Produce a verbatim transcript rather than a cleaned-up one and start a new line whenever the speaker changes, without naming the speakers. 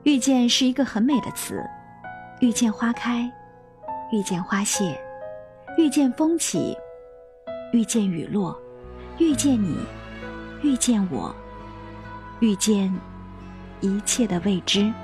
遇见是一个很美的词，遇见花开，遇见花谢，遇见风起，遇见雨落，遇见你，遇见我，遇见一切的未知。